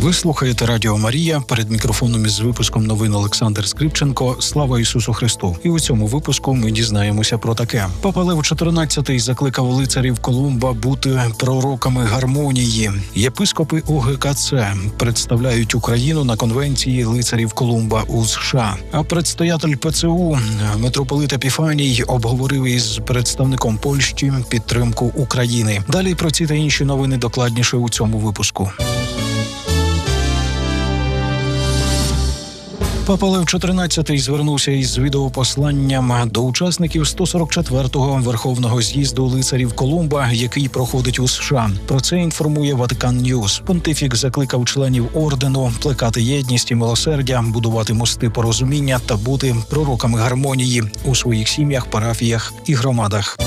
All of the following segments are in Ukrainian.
Ви слухаєте Радіо Марія. Перед мікрофоном із випуском новин Олександр Скрипченко. Слава Ісусу Христу! І у цьому випуску ми дізнаємося про таке. Папа Лев XIV закликав лицарів Колумба бути пророками гармонії. Єпископи УГКЦ представляють Україну на конвенції лицарів Колумба у США. А предстоятель ПЦУ митрополит Епіфаній обговорив із представником Польщі підтримку України. Далі про ці та інші новини докладніше у цьому випуску. Папа Лев XIV звернувся із відеопосланням до учасників 144-го Верховного з'їзду лицарів Колумба, який проходить у США. Про це інформує Ватикан Ньюс. Понтифік закликав членів ордену плекати єдність і милосердя, будувати мости порозуміння та бути пророками гармонії у своїх сім'ях, парафіях і громадах.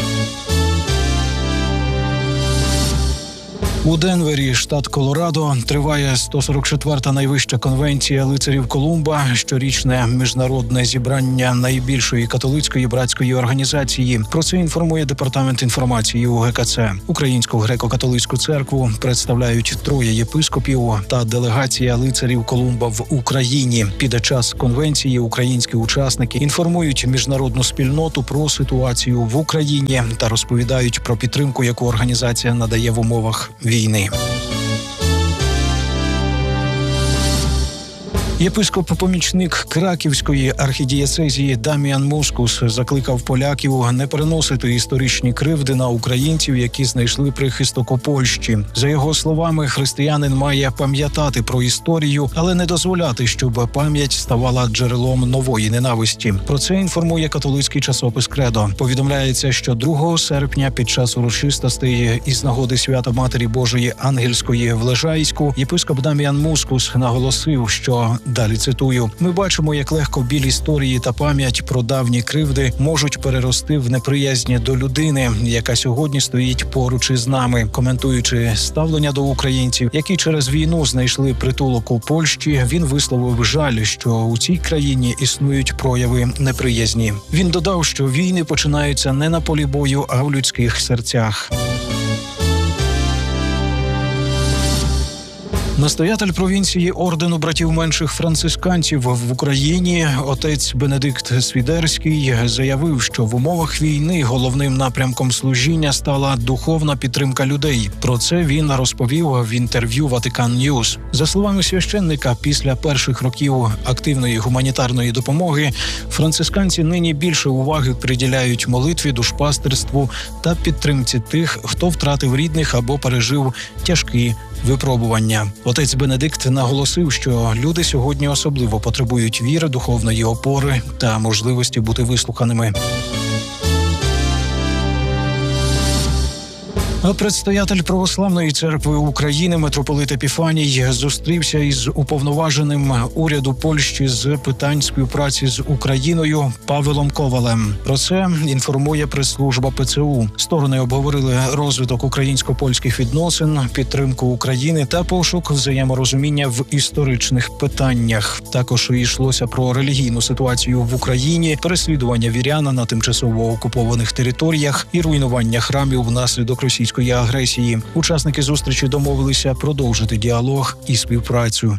У Денвері, штат Колорадо, триває 144-та найвища конвенція лицарів Колумба, щорічне міжнародне зібрання найбільшої католицької братської організації. Про це інформує Департамент інформації УГКЦ. Українську греко-католицьку церкву представляють 3 єпископів та делегація лицарів Колумба в Україні. Під час конвенції українські учасники інформують міжнародну спільноту про ситуацію в Україні та розповідають про підтримку, яку організація надає в умовах війни. Єпископ-помічник Краківської архідієцезії Даміан Мускус закликав поляків не переносити історичні кривди на українців, які знайшли прихисток у Польщі. За його словами, християнин має пам'ятати про історію, але не дозволяти, щоб пам'ять ставала джерелом нової ненависті. Про це інформує католицький часопис «Кредо». Повідомляється, що 2 серпня під час урочистостей із нагоди свята Матері Божої Ангельської в Лежайську єпископ Даміан Мускус наголосив, що далі цитую: «Ми бачимо, як легко біль історії та пам'ять про давні кривди можуть перерости в неприязнь до людини, яка сьогодні стоїть поруч із нами». Коментуючи ставлення до українців, які через війну знайшли притулок у Польщі, він висловив жаль, що у цій країні існують прояви неприязні. Він додав, що війни починаються не на полі бою, а в людських серцях. Настоятель провінції ордену братів менших францисканців в Україні, отець Бенедикт Свідерський, заявив, що в умовах війни головним напрямком служіння стала духовна підтримка людей. Про це він розповів в інтерв'ю Ватикан Ньюс. За словами священника, після перших років активної гуманітарної допомоги францисканці нині більше уваги приділяють молитві, душпастерству та підтримці тих, хто втратив рідних або пережив тяжкі випробування. Отець Бенедикт наголосив, що люди сьогодні особливо потребують віри, духовної опори та можливості бути вислуханими. А предстоятель Православної церкви України митрополит Епіфаній зустрівся із уповноваженим уряду Польщі з питань співпраці з Україною Павелом Ковалем. Про це інформує прес-служба ПЦУ. Сторони обговорили розвиток українсько-польських відносин, підтримку України та пошук взаєморозуміння в історичних питаннях. Також йшлося про релігійну ситуацію в Україні, переслідування вірян на тимчасово окупованих територіях і руйнування храмів внаслідок російської агресії. Учасники зустрічі домовилися продовжити діалог і співпрацю.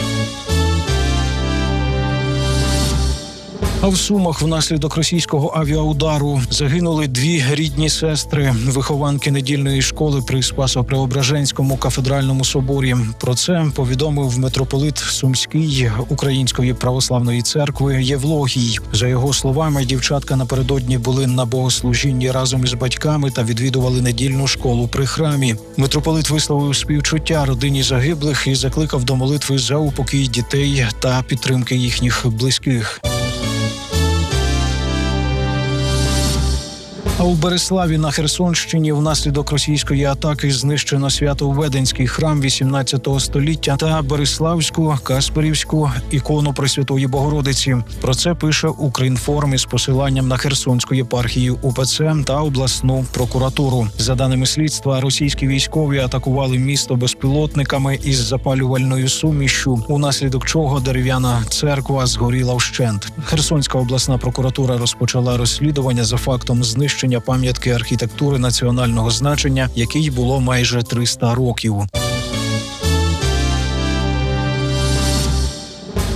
А в Сумах внаслідок російського авіаудару загинули 2 рідні сестри, вихованки недільної школи при Спасо-Преображенському кафедральному соборі. Про це повідомив митрополит Сумський Української православної церкви Євлогій. За його словами, дівчатка напередодні були на богослужінні разом із батьками та відвідували недільну школу при храмі. Митрополит висловив співчуття родині загиблих і закликав до молитви за упокій дітей та підтримки їхніх близьких. А у Бериславі на Херсонщині внаслідок російської атаки знищено Свято-Веденський храм 18 століття та Бериславську Касперівську ікону Пресвятої Богородиці. Про це пише Укрінформ із посиланням на Херсонську єпархію УПЦ та обласну прокуратуру. За даними слідства, російські військові атакували місто безпілотниками із запалювальною сумішшю, унаслідок чого дерев'яна церква згоріла вщент. Херсонська обласна прокуратура розпочала розслідування за фактом знищення пам'ятки архітектури національного значення, якій було майже 300 років.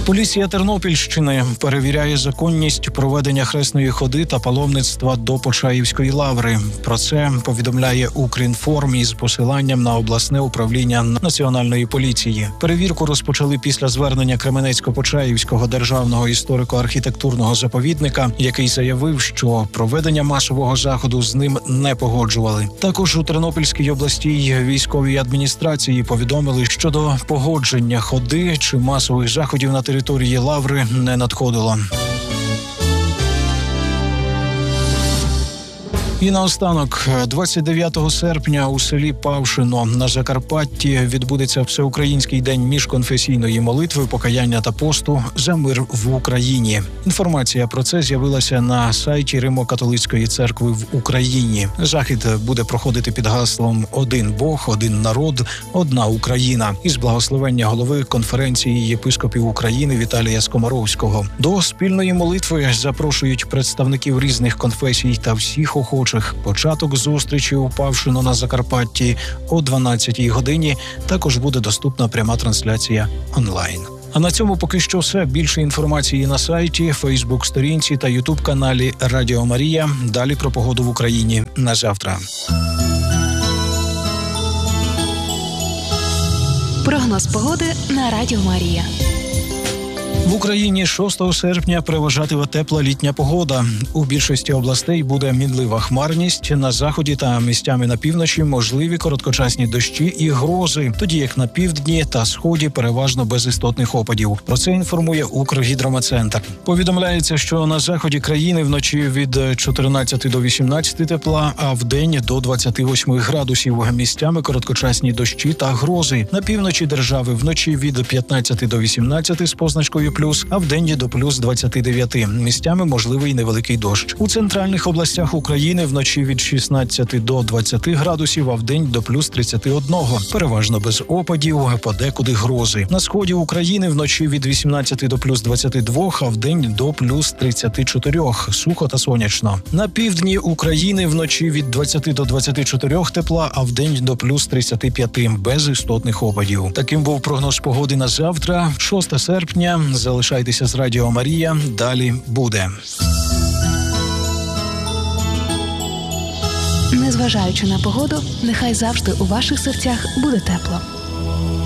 Поліція Тернопільщини перевіряє законність проведення хресної ходи та паломництва до Почаївської лаври. Про це повідомляє Укрінформ із посиланням на обласне управління Національної поліції. Перевірку розпочали після звернення Кременецько-Почаївського державного історико-архітектурного заповідника, який заявив, що проведення масового заходу з ним не погоджували. Також у Тернопільській обласній військовій адміністрації повідомили, що до погодження ходи чи масових заходів на території лаври не надходило. І наостанок, 29 серпня у селі Павшино на Закарпатті відбудеться Всеукраїнський день міжконфесійної молитви, покаяння та посту за мир в Україні. Інформація про це з'явилася на сайті Римо-католицької церкви в Україні. Захід буде проходити під гаслом «Один Бог, один народ, одна Україна» із благословення голови конференції єпископів України Віталія Скомаровського. До спільної молитви запрошують представників різних конфесій та всіх охочих. Початок зустрічі у Павшино на Закарпатті о 12-й годині. Також буде доступна пряма трансляція онлайн. А на цьому поки що все. Більше інформації на сайті, Фейсбук-сторінці та Ютуб-каналі Радіо Марія. Далі про погоду в Україні на завтра. Прогноз погоди на Радіо Марія. В Україні 6 серпня переважатиме тепла літня погода. У більшості областей буде мінлива хмарність. На заході та місцями на півночі можливі короткочасні дощі і грози, тоді як на півдні та сході переважно без істотних опадів. Про це інформує Укргідрометцентр. Повідомляється, що на заході країни вночі від 14 до 18 тепла, а вдень до 28 градусів. Місцями короткочасні дощі та грози. На півночі держави вночі від 15 до 18 з позначкою плюс, а вдень до плюс 29. Місцями можливий невеликий дощ. У центральних областях України вночі від 16 до 20 градусів, а вдень до плюс 31. Переважно без опадів, подекуди грози. На сході України вночі від 18 до плюс 22, а вдень до плюс 34. Сухо та сонячно. На півдні України вночі від 20 до 24 тепла, а вдень до плюс 35, без істотних опадів. Таким був прогноз погоди на завтра, 6 серпня. Залишайтеся з Радіо Марія, далі буде. Незважаючи на погоду, нехай завжди у ваших серцях буде тепло.